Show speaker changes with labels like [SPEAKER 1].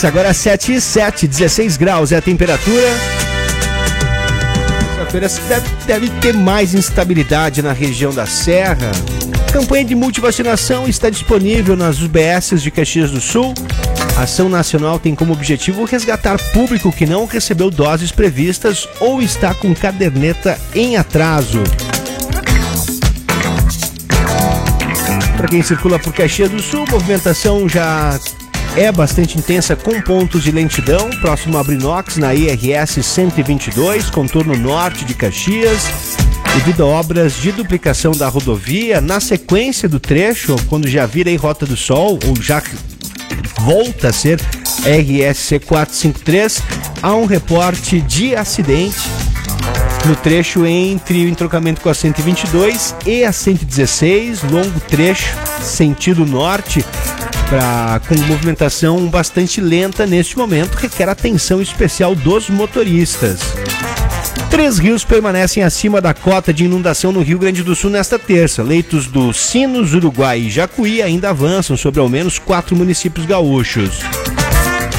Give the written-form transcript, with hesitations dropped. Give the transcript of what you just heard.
[SPEAKER 1] Agora 7h07, 16 graus é a temperatura. Essa-feira deve ter mais instabilidade na região da Serra. A campanha de multivacinação está disponível nas UBSs de Caxias do Sul. A ação nacional tem como objetivo resgatar público que não recebeu doses previstas ou está com caderneta em atraso. Para quem circula por Caxias do Sul, a movimentação já é bastante intensa com pontos de lentidão, próximo a Brinox, na IRS 122, contorno norte de Caxias, devido a obras de duplicação da rodovia. Na sequência do trecho, quando já vira aí Rota do Sol, ou já volta a ser RSC 453, há um reporte de acidente no trecho entre o entroncamento com a 122 e a 116, longo trecho, sentido norte, com movimentação bastante lenta neste momento, requer atenção especial dos motoristas. 3 rios permanecem acima da cota de inundação no Rio Grande do Sul nesta terça. Leitos do Sinos, Uruguai e Jacuí ainda avançam sobre ao menos 4 municípios gaúchos.